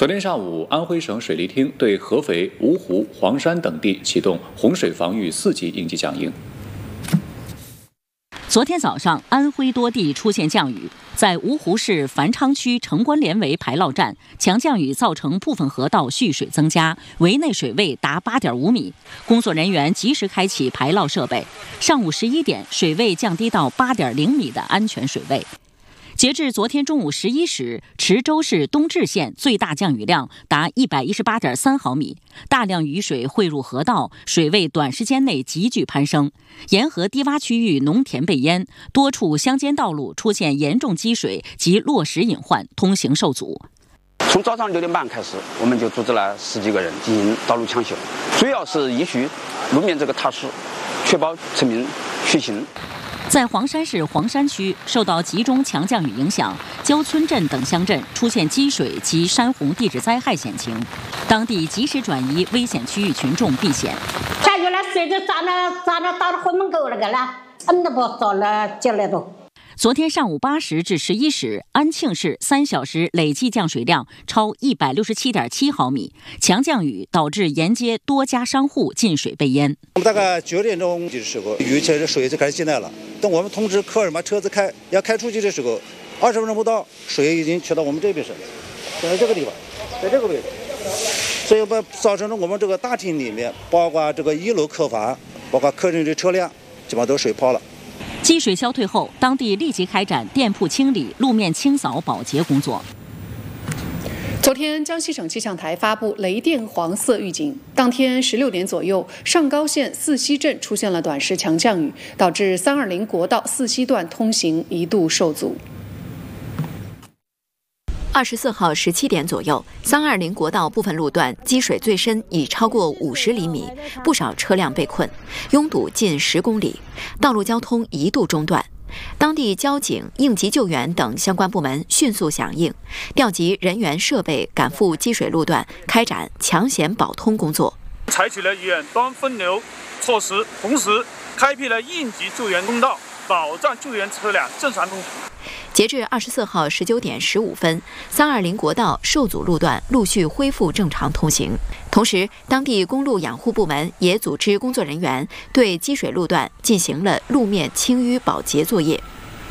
昨天上午，安徽省水利厅对合肥、芜湖、黄山等地启动洪水防御4级应急响应。 昨天早上，安徽多地出现降雨，在芜湖市繁昌区城关连围排涝站，强降雨造成部分河道蓄水增加，围内水位达8.5米。工作人员及时开启排涝设备，上午11点，水位降低到8.0米的安全水位。截至昨天中午11时，池州市东至县最大降雨量达118.3毫米，大量雨水汇入河道，水位短时间内急剧攀升。沿河低洼区域农田被淹，多处乡间道路出现严重积水及落石隐患，通行受阻。 从早上6点半开始，我们就组织了10几个人进行道路抢修，主要是依序路面这个踏实，确保村民出行。 在黄山市黄山区，受到集中强降雨影响，焦村镇等乡镇出现积水及山洪地质灾害险情，当地及时转移危险区域群众避险。 下雨了，水就涨到了后门口那个了，那不早了进来都。 昨天上午8时至11时，安庆市3小时累计降水量超167.7毫米，强降雨导致沿街多家商户进水被淹。 我们大概9点钟的时候，雨这水就开始进来了。等我们通知客人把车子要开出去的时候，20分钟不到，水已经去到我们这边去了，在这个地方，在这个位置，所以造成了我们这个大厅里面，包括这个1楼客房，包括客人的车辆，基本上都水泡了。 积水消退后，当地立即开展店铺清理、路面清扫、保洁工作。 昨天，江西省气象台发布雷电黄色预警。当天16点左右，上高县泗溪镇出现了短时强降雨，导致320国道泗溪段通行一度受阻。 24号17点左右，320国道部分路段积水最深已超过50厘米，不少车辆被困，拥堵近10公里，道路交通一度中断。当地交警、应急救援等相关部门迅速响应，调集人员设备赶赴积水路段，开展抢险保通工作。 采取了远端分流措施，同时开辟了应急救援通道，保障救援车辆正常通行。 截至24号19点15分，320国道受阻路段陆续恢复正常通行。同时，当地公路养护部门也组织工作人员对积水路段进行了路面清淤保洁作业。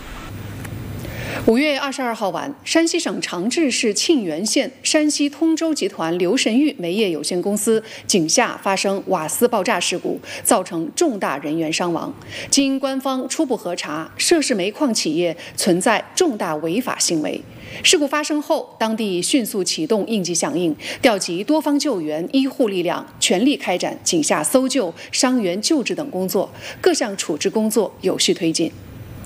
5月22号晚，山西省长治市沁源县山西通州集团刘神玉煤业有限公司井下发生瓦斯爆炸事故，造成重大人员伤亡。经官方初步核查，涉事煤矿企业存在重大违法行为。事故发生后，当地迅速启动应急响应，调集多方救援、医护力量，全力开展井下搜救、伤员救治等工作，各项处置工作有序推进。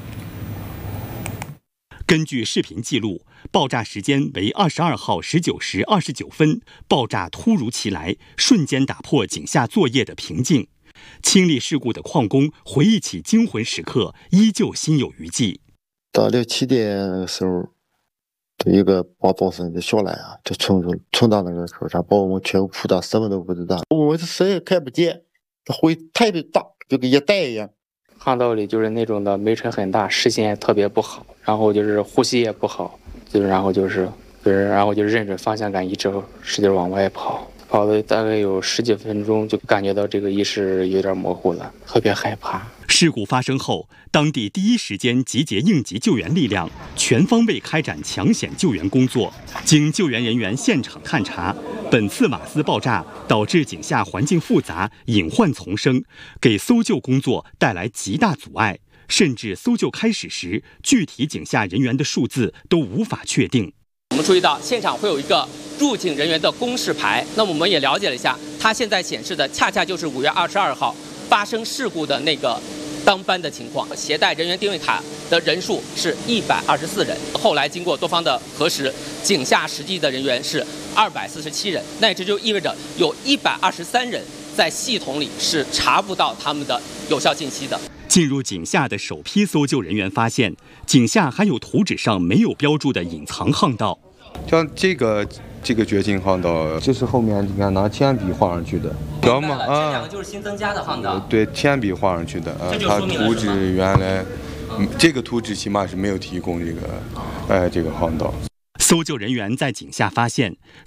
根据视频记录，爆炸时间为22号19时29分，爆炸突如其来，瞬间打破井下作业的平静。亲历事故的矿工回忆起惊魂时刻，依旧心有余悸。 到6、7点的时候，有一个爆声就下来啊，就冲到那个口上，把我们全部扑到，什么都不知道。我们谁也看不见，灰特别大，就跟一袋一样。 巷道里就是那种的煤尘很大，视线也特别不好，然后就是呼吸也不好，然后就认准方向感，一直使劲往外跑，跑了大概有10几分钟，就感觉到这个意识有点模糊了，特别害怕。 事故发生后，当地第一时间集结应急救援力量，全方位开展抢险救援工作。经救援人员现场探查，本次瓦斯爆炸导致井下环境复杂、隐患丛生，给搜救工作带来极大阻碍，甚至搜救开始时，具体井下人员的数字都无法确定。 我们注意到现场会有一个入井人员的公示牌，那我们也了解了一下，它现在显示的恰恰就是5月22号发生事故的那个当班的情况，携带人员定位卡的人数是124人。后来经过多方的核实，井下实际的人员是247人，那这就意味着有123人在系统里是查不到他们的有效信息的。 进入井下的首批搜救人员发现，井下还有图纸上没有标注的隐藏巷道。 像这个绝境巷道，这是后面你看拿铅笔画上去的，知道吗？ 这两个就是新增加的巷道。 对，铅笔画上去的啊。它图纸原来，这个图纸起码是没有提供这个巷道。 搜救人员在井下发现，